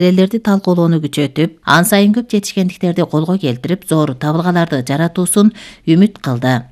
маселелерди талкуулоону күчөтүп, ан сайын көп жетишкендиктерди колго келтирип, зор табылгаларды жаратуусун үмүт кылды.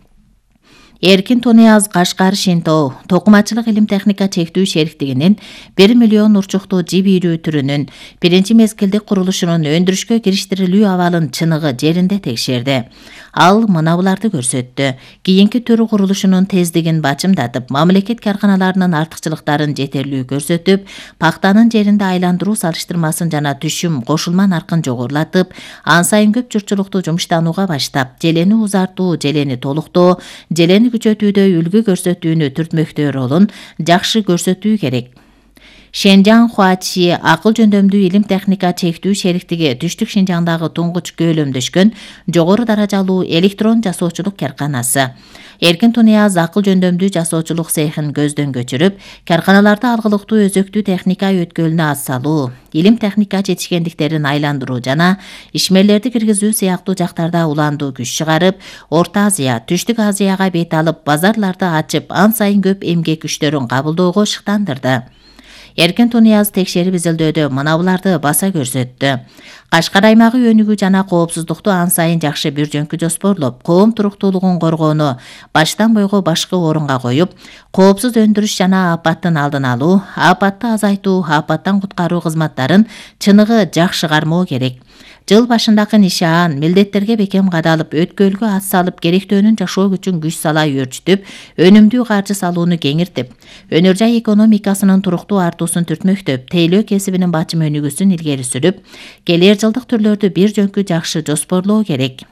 Эркин Тунияз Кашкар Шинтоо токумачылык илим техника чектүү шериктигинин 1 миллион урчуктуу жип ийрүү түрүнүн биринчи мезгилдик курулушунун өндүрүшкө кириштирилүү абалын чыныгы жеринде текшерди. Ал мынабуларды көрсөттү. Кийинки түр курулушунун тездигин бачымдатып, мамлекет карканаларынын артыкчылыктарын жетерлүү көрсөтүп, пактанын жеринде айландыруу салыштырмасын жана түшүм кошулма наркын жогорулатып, ан сайын көп журтчулукту жумуштанууга баштап, желени узартуу, желени толуктоо, желени күчөтүүдө үлгү көрсөтүүнү түртмөктөө ролун жакшы көрсөтүү керек. Шенжан Хуачи акыл жөндөмдүү илим техника чектүү шериктиги түштүк Шинжаңдагы туңгуч көөлөмдөшкөн жогору даражалуу электрон жасоочулук карканасы. Эркин Тунияз акыл жөндөмдүү жасоочулук цехин көздөн көчүрүп, карканаларда алгылыктуу өзөктүү техника өткөлүнө ат салуу, илим техника жетишкендиктерин айландыруу жана ишмерлерди киргизүү сыяктуу жактарда уландуу күч чыгарып, Орто Азия, Түштүк Азияга бет алып, базарларды ачып, ан сайын көп эмгек күчтөрүн кабылдоого шыктандырды. Эркин Тунияз текшерип изилдөөдө мынабуларды баса көрсөттү. Кашкар аймагы өнүгүү жана коопсуздукту ан сайын жакшы бир жөнкү жоспорлоп, коом туруктуулугун коргоону баштан бойго башкы орунга коюп, коопсуз өндүрүш жана апаттын алдын алуу, апатты азайтуу, апаттан куткаруу кызматтарын чыныгы жакшы кармоо керек. Жыл башындагы нишаан милдеттерге бекем кадалып, өткөлгө ат салып, керектөөнүн жашоо күчүн күч сала өрчүтүп, өнүмдүү каржы салууну кеңиртип, өнөр жай экономикасынын туруктуу артуусун түртмөктөп, тейлөө кесибинин бачым өнүгүүсүн илгери сүрүп, келер жылдык түрлөрдү бир жөнкү жакшы жоспорлоо керек.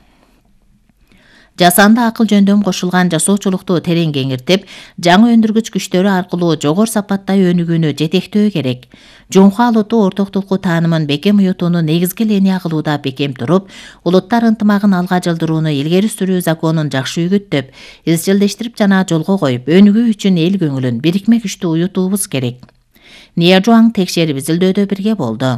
Жасанды акыл жөндөм кошулган жасоочулукту терең кеңиртип, жаңы өндүргүч күчтөрү аркылуу жогору сапаттай өнүгүүнү жетектөө керек. Жунху алуту ортоктулуку таанымын бекем уютууну негизги линия кылууда бекем туруп, улуттар ынтымагын алга жылдырууну илгери сүрүү законун жакшы үгүттөп, изчилдештирип жана жолго коюп, өнүгүү үчүн эл көңүлүн бирикме күчтүү уютуубуз керек. Ниажуаң текшерип изилдөөдө бирге болду.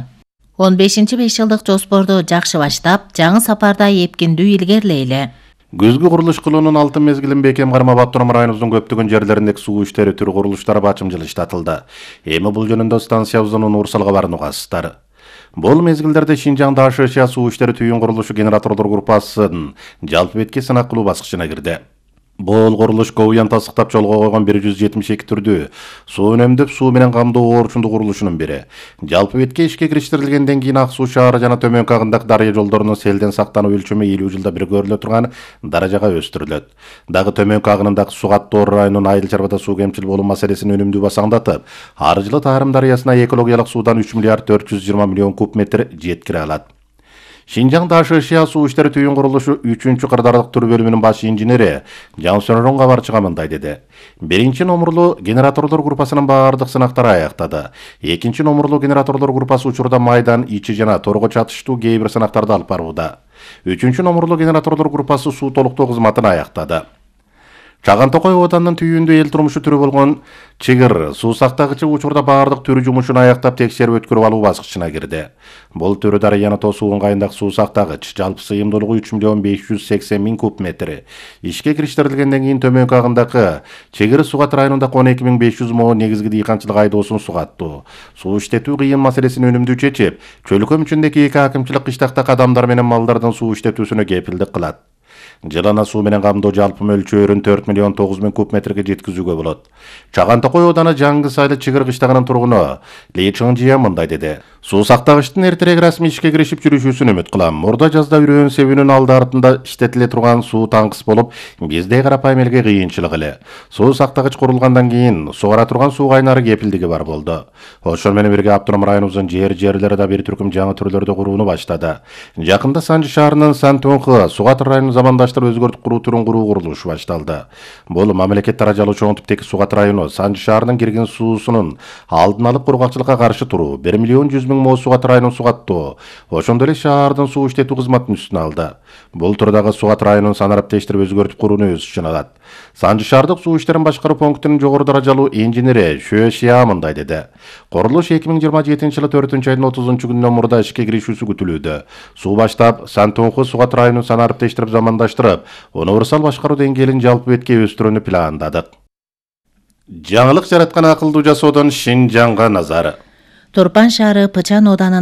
15 5 жылдык жоспорду жакшы баштап, жаңы сапарда эпкиндүү илгерилейли. Күзгү курулуш кылуунун алтын мезгилин бекем кармап Автоном районубуздун көптөгөн жерлериндеги суу иштери түр курулуштары бачым жылыштатылды. Эми бул жөнүндө станциябыздын Урсалга барууга асыздар. Бул мезгилдерде Шинжаңда АШШ суу иштери түйүн курулушу генератордор группасынын жалпы бетке сынак кылуу баскычына кирди. Бул курулуш Ковуян тасыктап жолго койгон 172 түрдүү суу үнөмдөп суу менен камдоо орчундуу курулушунун бири. Жалпы бетке ишке кириштирилгенден кийин Ак суу шаары жана Төмөнкү Агындак дарыя жолдорунун селден сактануу өлчөмү 50 жылда бир көрүлө турган даражага өстүрүлөт. Дагы Төмөнкү Агынындагы Сугаттор районунун Айыл чарбада суу кемчил болуу маселесин өнүмдүү басаңдатып, ар жылы Таарым дарыясына экологиялык суудан 3 миллиард 420 миллион куб метр жеткире алат. Шинжаңда АШШ суу иштери түйүн курулушу 3-чү кырдаалдык түр бөлүмүнүн баш инженери Жансөнөрөн кабарчыга мындай деди. Биринчи номурлуу генератордор группасынын баардык сынактары аяктады. Экинчи номурлуу генератордор группасы учурда майдан ичи жана торго чатыштуу кээ бир сынактарды алып барууда. Үчүнчү номурлуу генератордор группасы суу толуктоо кызматын аяктады. Чаган Токой оданынын түйүндө эл турмушу түрү болгон чыгыр суу сактагычы учурда баардык түрү жумушун аяктап текшерип өткөрүп алуу баскычына кирди. Бул түрү дарыяны тосуу ыңгайындагы суу сактагыч жалпы сыйымдуулугу 3 миллион 580 миң куб метр. Ишке кириштирилгенден кийин Төмөнкү Агындакы Чыгыр Сугат районунда 12500 мо негизги дыйканчылык айдоосун сугаттуу. Суу иштетүү кыйын маселесин өнүмдүү чечип, чөлкөм үчүндөгү эки акымчылык кыштактагы адамдар менен малдардын суу иштетүүсүнө кепилдик кылат. Жылына суу менен камдоо жалпы мөлчөрүн 4 миллион 9 миң куб метрге жеткизүүгө болот. Чаган Токой ооданы Жаңгы Сайлы Чыгыр кыштагынын тургуну Ли Чыңжия мындай деди. Суу сактагычтын эртерээк расмий ишке киришип жүрүшүүсүн үмүт кылам. Мурда жазда үрөөн себүүнүн алды артында иштетиле турган суу таңкыс болуп, бизде карапайым элге кыйынчылык эле. Суу сактагыч курулгандан кийин сугара турган суу кайнары кепилдиги бар болду. Ошол менен бирге Автоном районубуздун жерлери да бир түркүм жаңы түрлөрдү курууну баштады. Жакында Санжы шаарынын Сантунхы Сугат районун замандаштырып өзгөртүп куруу түрүн куруу курулушу башталды. Бул мамлекет даражалуу чоң типтеги Сугат району Санжы шаарынын кирген суусунун алдын алып кургакчылыкка каршы туруу 1 миллион 100 миң мо Сугат районун сугаттоо, ошондой эле шаардын суу иштетүү кызматын үстүнө алды. Бул турдагы Сугат районун санариптештирип өзгөртүп курууну өз ичине алат. Санжы шаардык суу иштерин башкаруу пунктунун жогору даражалуу инженери Шө Шия мындай деди. Курулуш 2027 жылы 4-айдын 30 күнүнөн мурда ишке киришүүсү күтүлүүдө. Суу баштап Сантунху Сугат районун санариптештирип замандаштырып, универсал башкаруу деңгээлин жалпы бетке өстүрүүнү пландадык. Жаңылык жараткан акылдуу жасоодон Шинжаңга назар. Турпан шаары Пычан оданын